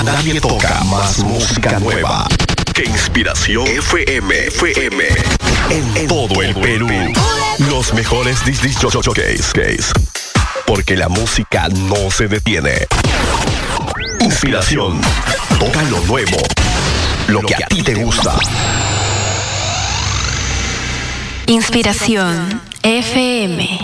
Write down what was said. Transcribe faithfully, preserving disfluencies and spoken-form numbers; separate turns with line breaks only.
nadie toca más música nueva que Inspiración F M. F M. En todo el Perú. Los mejores disc jockeys. Porque la música no se detiene. Inspiración. Toca lo nuevo. Lo que a ti te gusta.
Inspiración F M.